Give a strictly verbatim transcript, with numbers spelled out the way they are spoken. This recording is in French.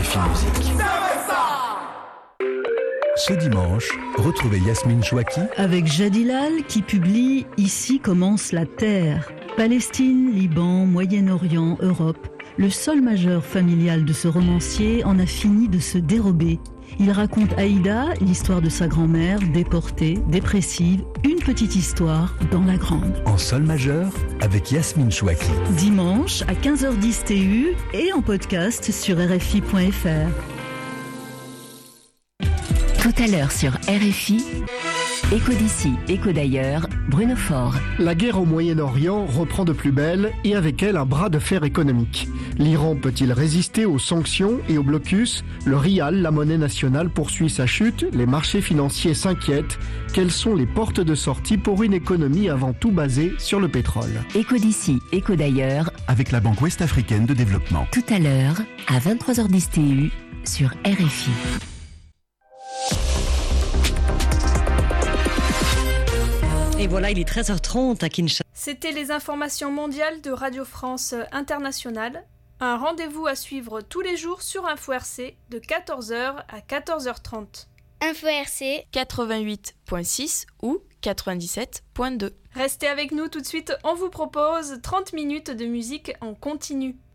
F I Musique. Ce dimanche, retrouvez Yasmine Chouaki avec Jadilal qui publie « Ici commence la Terre ». Palestine, Liban, Moyen-Orient, Europe. Le sol majeur familial de ce romancier en a fini de se dérober. Il raconte Aïda, l'histoire de sa grand-mère, déportée, dépressive, une petite histoire dans la grande. En sol majeur, avec Yasmine Chouaki. Dimanche à quinze heures dix T U et en podcast sur R F I point F R. Tout à l'heure sur R F I, Écho d'ici, écho d'ailleurs, Bruno Faure. La guerre au Moyen-Orient reprend de plus belle et avec elle un bras de fer économique. L'Iran peut-il résister aux sanctions et au blocus ? Le rial, la monnaie nationale, poursuit sa chute. Les marchés financiers s'inquiètent. Quelles sont les portes de sortie pour une économie avant tout basée sur le pétrole ? Écho d'ici, écho d'ailleurs, avec la Banque Ouest-Africaine de Développement. Tout à l'heure, à vingt-trois heures dix T U, sur R F I. Et voilà, il est treize heures trente à Kinshasa. C'était les informations mondiales de Radio France Internationale. Un rendez-vous à suivre tous les jours sur Info R C de quatorze heures à quatorze heures trente. Info R C quatre-vingt-huit virgule six ou quatre-vingt-dix-sept virgule deux. Restez avec nous tout de suite, on vous propose trente minutes de musique en continu.